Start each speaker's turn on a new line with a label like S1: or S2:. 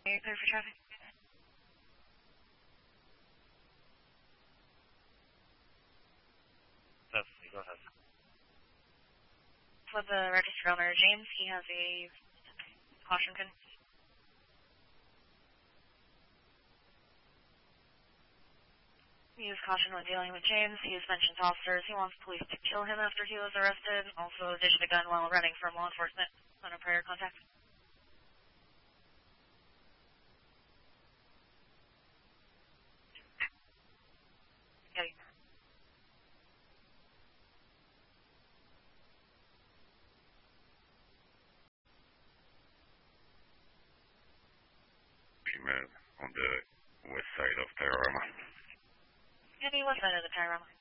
S1: you clear for traffic?
S2: Go ahead.
S1: For the registered owner, James, he has a caution pin. Use caution when dealing with James. He has mentioned to officers he wants police to kill him after he was arrested. Also, ditched a gun while running from law enforcement on a prior contact. Okay.
S3: Female on the west side of Panorama.
S1: Any west side of the Panorama.